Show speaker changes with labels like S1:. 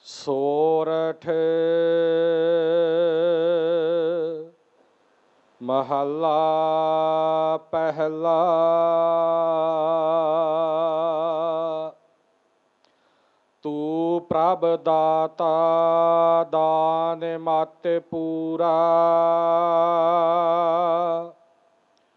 S1: ਸੋਰਠ ਮਹੱਲਾ ਪਹਿਲਾ। ਤੂੰ ਪ੍ਰਭ ਦਾਤਾ ਦਾਨ ਮਤਿ ਪੂਰਾ,